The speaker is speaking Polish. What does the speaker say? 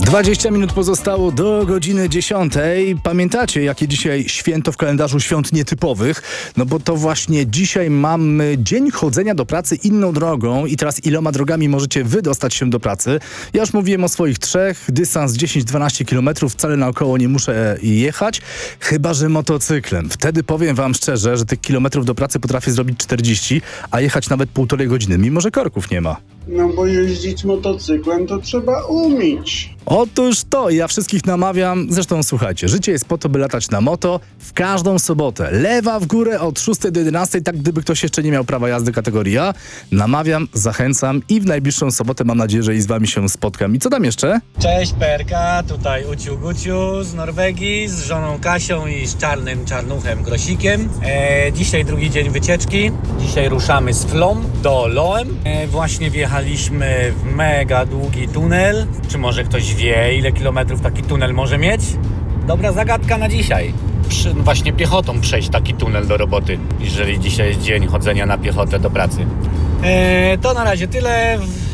20 minut pozostało do godziny 10. Pamiętacie, jakie dzisiaj święto w kalendarzu świąt nietypowych? No bo to właśnie dzisiaj mamy dzień chodzenia do pracy inną drogą i teraz iloma drogami możecie wy dostać się do pracy? Ja już mówiłem o swoich trzech, dystans 10-12 km, wcale naokoło nie muszę jechać, chyba że motocyklem. Wtedy powiem wam szczerze, że tych kilometrów do pracy potrafię zrobić 40, a jechać nawet 1,5 godziny, mimo że korków nie ma. No bo jeździć motocyklem to trzeba umieć. Otóż to, ja wszystkich namawiam, zresztą słuchajcie, życie jest po to, by latać na moto w każdą sobotę. Lewa w górę od 6 do 11, tak gdyby ktoś jeszcze nie miał prawa jazdy kategorii A. Namawiam, zachęcam i w najbliższą sobotę mam nadzieję, że i z wami się spotkam. I co tam jeszcze? Cześć PRK, tutaj Uciu Guciu z Norwegii, z żoną Kasią i z czarnym czarnuchem Grosikiem. Dzisiaj drugi dzień wycieczki. Dzisiaj ruszamy z Flom do Loem. Właśnie wjechaliśmy w mega długi tunel. Czy może ktoś wie, ile kilometrów taki tunel może mieć? Dobra zagadka na dzisiaj. Właśnie piechotą przejść taki tunel do roboty, jeżeli dzisiaj jest dzień chodzenia na piechotę do pracy. To na razie tyle.